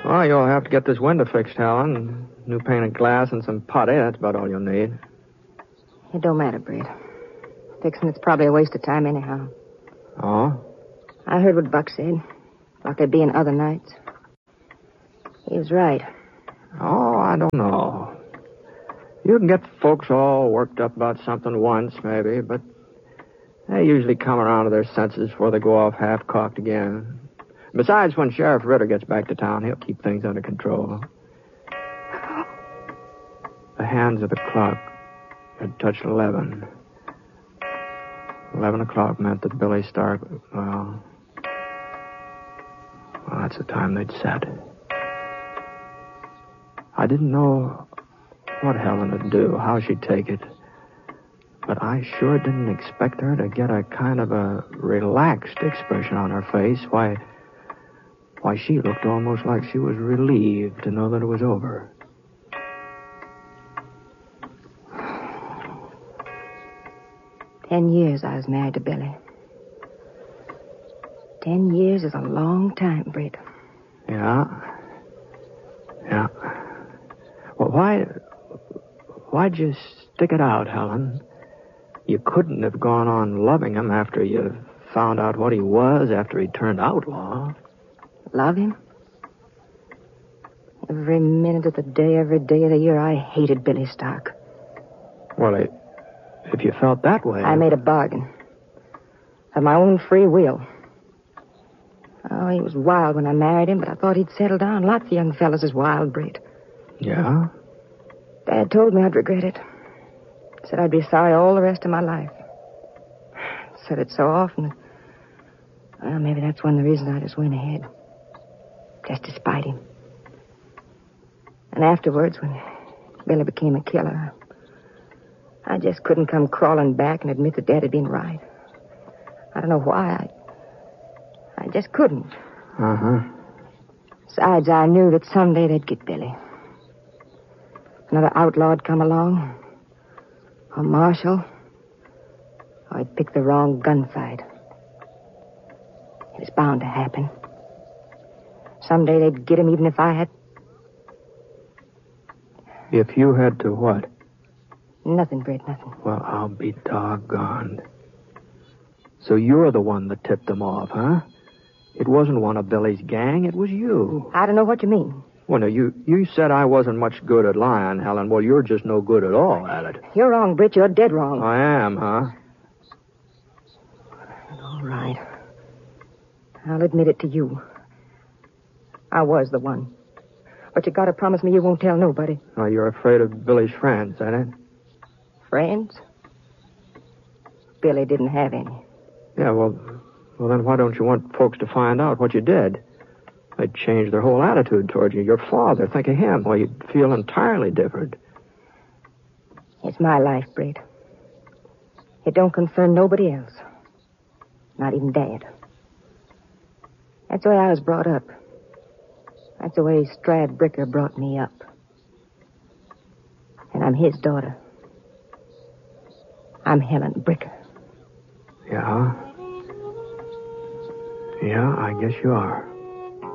Well, you'll have to get this window fixed, Helen. New pane of glass and some putty. That's about all you'll need. It don't matter, Britt. Fixing it's probably a waste of time anyhow. Oh? I heard what Buck said. Like they'd be in other nights. He was right. Oh, I don't know. You can get folks all worked up about something once, maybe, but they usually come around to their senses before they go off half-cocked again. Besides, when Sheriff Ritter gets back to town, he'll keep things under control. The hands of the clock had touched 11. 11 o'clock meant that Billy Stark, well, that's the time they'd set. I didn't know what Helen would do, how she'd take it. But I sure didn't expect her to get a kind of a relaxed expression on her face. Why, she looked almost like she was relieved to know that it was over. $10 I was married to Billy. 10 years is a long time, Britt. Yeah. Well, why'd you stick it out, Helen? You couldn't have gone on loving him after you found out what he was, after he turned outlaw. Love him? Every minute of the day, every day of the year, I hated Billy Stark. Well, if you felt that way... I made a bargain. Of my own free will. Oh, he was wild when I married him, but I thought he'd settle down. Lots of young fellas is wild, Britt. Yeah? Dad told me I'd regret it. Said I'd be sorry all the rest of my life. Said it so often. Well, maybe that's one of the reasons I just went ahead. Just to spite him. And afterwards, when Billy became a killer, I just couldn't come crawling back and admit that Dad had been right. I don't know why. I just couldn't. Uh-huh. Besides, I knew that someday they'd get Billy. Another outlaw'd come along. Or Marshall. Or I'd pick the wrong gunfight. It was bound to happen. Someday they'd get him even if I had... If you had to what? Nothing, Britt, nothing. Well, I'll be doggone. So you're the one that tipped them off, huh? It wasn't one of Billy's gang, it was you. I don't know what you mean. Well, no, you said I wasn't much good at lying, Helen. Well, you're just no good at all at it. You're wrong, Britt. You're dead wrong. I am, huh? All right. I'll admit it to you. I was the one. But you gotta promise me you won't tell nobody. Oh, you're afraid of Billy's friends, ain't it? Friends? Billy didn't have any. Yeah, well, then why don't you want folks to find out what you did? They'd change their whole attitude toward you. Your father, think of him. Well, you'd feel entirely different. It's my life, Britt. It don't concern nobody else. Not even Dad. That's the way I was brought up. That's the way Strad Bricker brought me up. And I'm his daughter. I'm Helen Bricker. Yeah? Yeah, I guess you are.